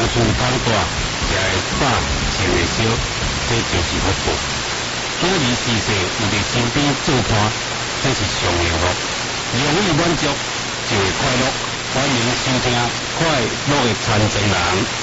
事感大，食会饱，穿会少，这就是福报。今日时势有伫身边做伴，这是上幸福。容易满足就会快乐。欢迎收听《快乐的传承人》。